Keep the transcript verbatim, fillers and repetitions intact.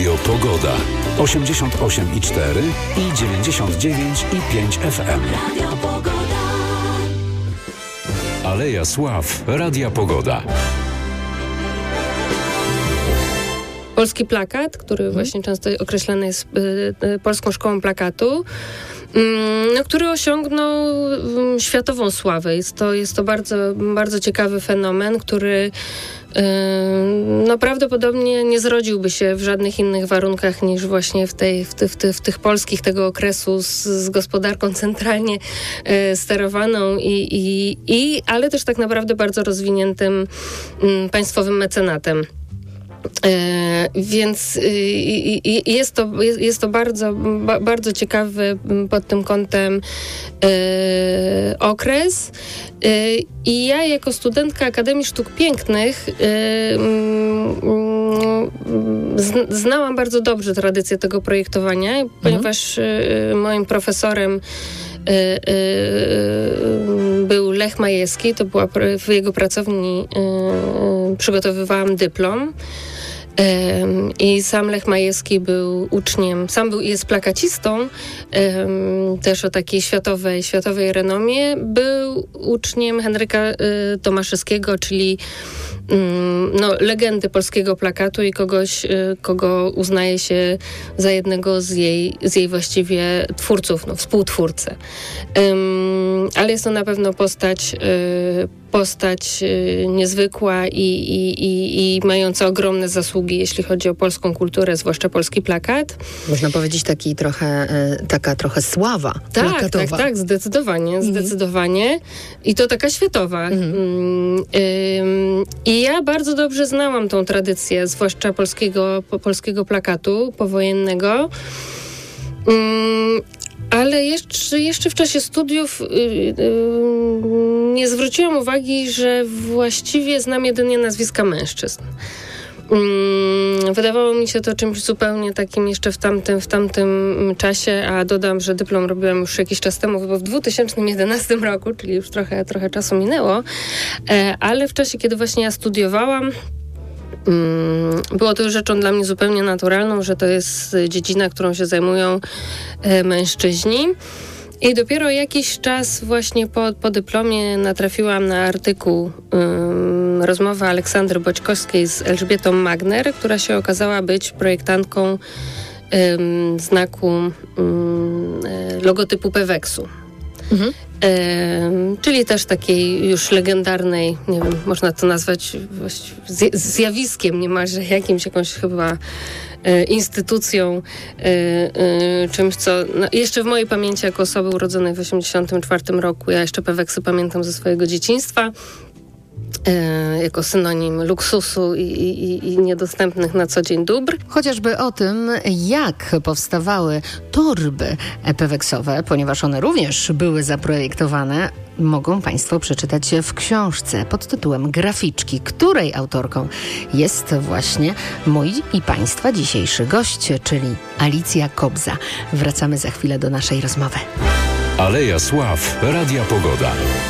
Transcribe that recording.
Radio Pogoda. osiemdziesiąt osiem i cztery i dziewięćdziesiąt dziewięć i pięć F M. Radio Pogoda. Aleja Sław. Radia Pogoda. Polski plakat, który hmm. właśnie często określany jest y, y, Polską Szkołą Plakatu, no, który osiągnął światową sławę. Jest to, jest to bardzo, bardzo ciekawy fenomen, który yy, no, prawdopodobnie nie zrodziłby się w żadnych innych warunkach niż właśnie w, tej, w, ty, w, ty, w tych polskich tego okresu z, z gospodarką centralnie yy, sterowaną, i, i, i, ale też tak naprawdę bardzo rozwiniętym yy, państwowym mecenatem. E, więc y, y, jest, to, jest, jest to bardzo, ba, bardzo ciekawy pod tym kątem y, okres. Y, I ja jako studentka Akademii Sztuk Pięknych y, y, znałam bardzo dobrze tradycję tego projektowania, mhm. ponieważ y, moim profesorem y, y, był Lech Majewski. To była w jego pracowni, y, przygotowywałam dyplom. Um, I sam Lech Majewski był uczniem, sam był, jest plakacistą, um, też o takiej światowej, światowej renomie. Był uczniem Henryka y, Tomaszewskiego, czyli um, no, legendy polskiego plakatu i kogoś, y, kogo uznaje się za jednego z jej, z jej właściwie twórców, no, współtwórcę. Um, ale jest to na pewno postać y, postać y, niezwykła i, i, i, i mająca ogromne zasługi, jeśli chodzi o polską kulturę, zwłaszcza polski plakat. Można powiedzieć taki trochę, y, taka trochę sława tak, plakatowa. Tak, tak, zdecydowanie, mhm. zdecydowanie. I to taka światowa. Mhm. Y, y, I ja bardzo dobrze znałam tą tradycję, zwłaszcza polskiego, po, polskiego plakatu powojennego. Y, Ale jeszcze, jeszcze w czasie studiów yy, yy, nie zwróciłam uwagi, że właściwie znam jedynie nazwiska mężczyzn. Yy, wydawało mi się to czymś zupełnie takim jeszcze w tamtym, w tamtym czasie, a dodam, że dyplom robiłam już jakiś czas temu, bo w dwa tysiące jedenastym roku, czyli już trochę, trochę czasu minęło, e, ale w czasie, kiedy właśnie ja studiowałam, było to rzeczą dla mnie zupełnie naturalną, że to jest dziedzina, którą się zajmują mężczyźni. I dopiero jakiś czas właśnie po, po dyplomie natrafiłam na artykuł, um, rozmowę Aleksandry Boćkowskiej z Elżbietą Magner, która się okazała być projektantką um, znaku um, logotypu Peweksu. Mhm. E, czyli też takiej już legendarnej, nie wiem, można to nazwać zjawiskiem niemalże, jakimś, jakąś chyba e, instytucją, e, e, czymś, co no, jeszcze w mojej pamięci jako osoby urodzonej w osiemdziesiątym czwartym roku, ja jeszcze Peweksy pamiętam ze swojego dzieciństwa, E, jako synonim luksusu i, i, i niedostępnych na co dzień dóbr. Chociażby o tym, jak powstawały torby peweksowe, ponieważ one również były zaprojektowane, mogą Państwo przeczytać w książce pod tytułem Graficzki, której autorką jest właśnie mój i Państwa dzisiejszy gość, czyli Alicja Kobza. Wracamy za chwilę do naszej rozmowy. Aleja Sław. Radia Pogoda.